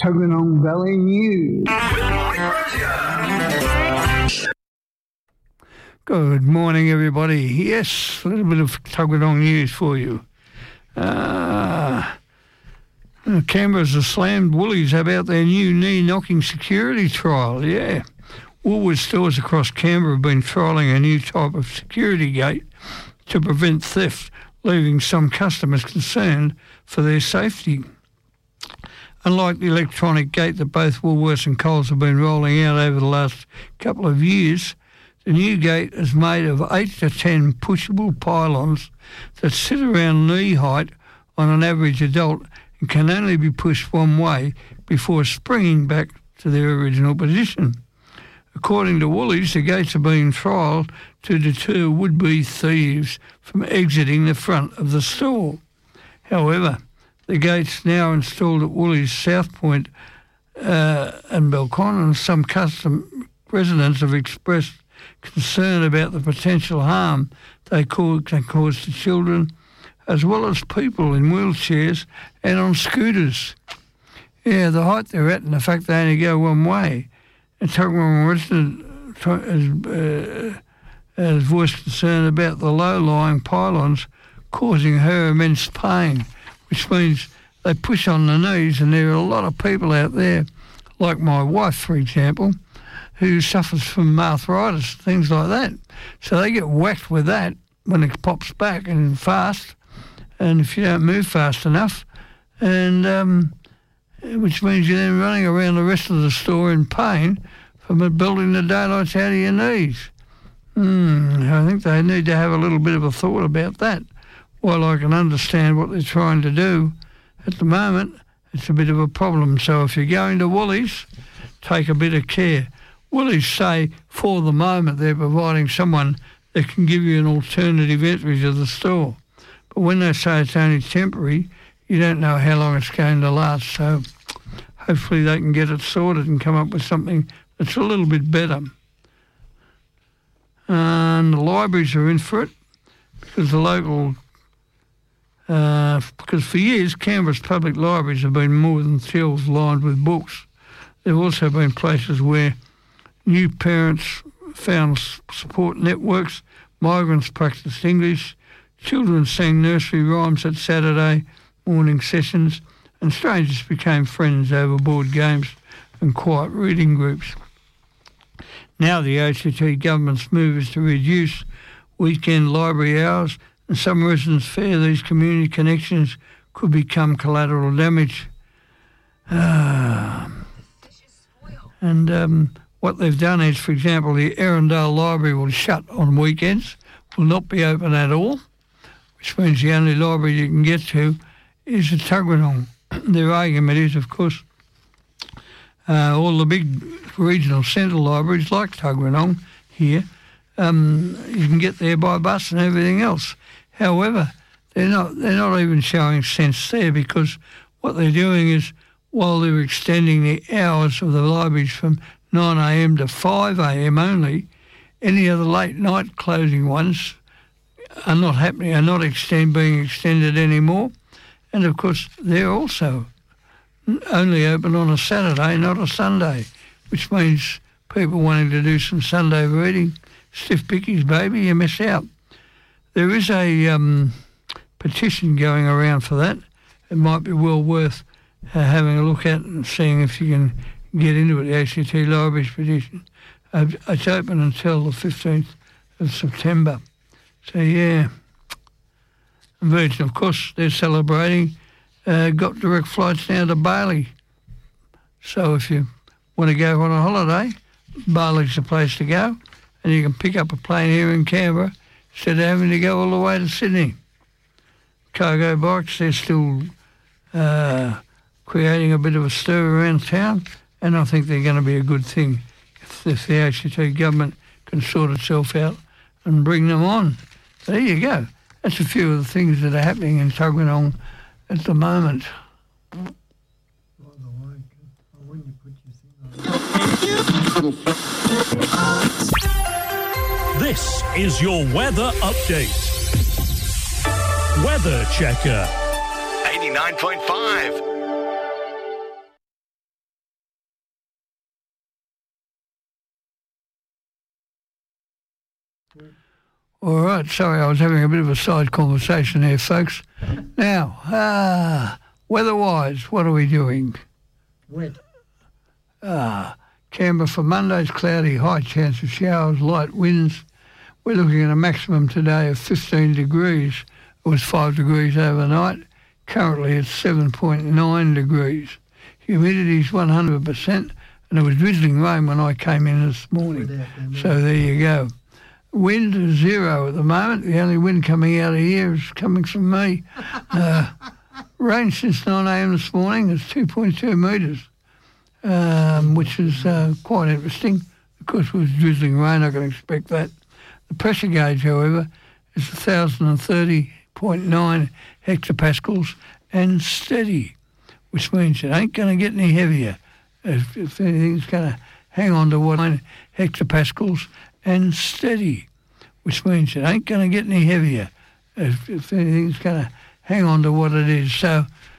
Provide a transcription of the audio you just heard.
Tuggeranong Valley News. Good morning, everybody. Yes, a little bit of Tuggeranong news for you. Canberra's have slammed Woolies about their new knee-knocking security trial. Yeah. Woolworths stores across Canberra have been trialling a new type of security gate to prevent theft, leaving some customers concerned for their safety. Unlike the electronic gate that both Woolworths and Coles have been rolling out over the last couple of years, the new gate is made of 8 to 10 pushable pylons that sit around knee height on an average adult and can only be pushed one way before springing back to their original position. According to Woolies, the gates are being trialled to deter would-be thieves from exiting the front of the store. However, the gates now installed at Woolies South Point and Belcon, and some residents have expressed concern about the potential harm they can cause to children, as well as people in wheelchairs and on scooters. Yeah, the height they're at and the fact they only go one way. A Tuggeranong resident has voiced concern about the low-lying pylons causing her immense pain, which means they push on the knees, and there are a lot of people out there, like my wife, for example, who suffers from arthritis, things like that. So they get whacked with that when it pops back and fast, and if you don't move fast enough, and which means you're then running around the rest of the store in pain from building the daylights out of your knees. I think they need to have a little bit of a thought about that. While I can understand what they're trying to do, at the moment, it's a bit of a problem. So if you're going to Woolies, take a bit of care. Woolies say, for the moment, they're providing someone that can give you an alternative entry to the store. But when they say it's only temporary, you don't know how long it's going to last. So hopefully they can get it sorted and come up with something that's a little bit better. And the libraries are in for it because the local... because for years, Canberra's public libraries have been more than shelves lined with books. There have also been places where new parents found support networks, migrants practiced English, children sang nursery rhymes at Saturday morning sessions, and strangers became friends over board games and quiet reading groups. Now the ACT government's move is to reduce weekend library hours, and some residents fear these community connections could become collateral damage. What they've done is, for example, the Erindale Library will shut on weekends, will not be open at all, which means the only library you can get to is at Tuggeranong. Their argument is, of course, all the big regional centre libraries like Tuggeranong here, you can get there by bus and everything else. However, they're not even showing sense there, because what they're doing is, while they're extending the hours of the libraries from 9 a.m. to 5 a.m. only, any of the late night closing ones are not happening, are not being extended anymore. And of course, they're also only open on a Saturday, not a Sunday, which means people wanting to do some Sunday reading, stiff pickies, baby, you miss out. There is a petition going around for that. It might be well worth having a look at and seeing if you can get into it, the ACT Libraries petition. It's open until the 15th of September. So, yeah. And Virgin, of course, they're celebrating. Got direct flights now to Bali. So if you want to go on a holiday, Bali's the place to go. And you can pick up a plane here in Canberra instead of having to go all the way to Sydney. Cargo bikes, they're still creating a bit of a stir around town, and I think they're going to be a good thing if the ACT government can sort itself out and bring them on. There you go. That's a few of the things that are happening in Tuggeranong at the moment. This is your weather update. Weather Checker 89.5. All right, sorry, I was having a bit of a side conversation there, folks. Now, weather-wise, what are we doing? Wet. Canberra for Monday's cloudy, high chance of showers, light winds. We're looking at a maximum today of 15 degrees. It was 5 degrees overnight. Currently it's 7.9 degrees. Humidity's 100%, and it was drizzling rain when I came in this morning. So there you go. Wind is 0 at the moment. The only wind coming out of here is coming from me. Rain since 9 a.m. this morning is 2.2 metres, which is quite interesting. Of course, it was drizzling rain, I can expect that. The pressure gauge, however, is 1,030.9 hectopascals and steady, which means it ain't going to get any heavier. If anything's going to hang on to what 9 hectopascals and steady, which means it ain't going to get any heavier. If anything's going to hang on to what it is. So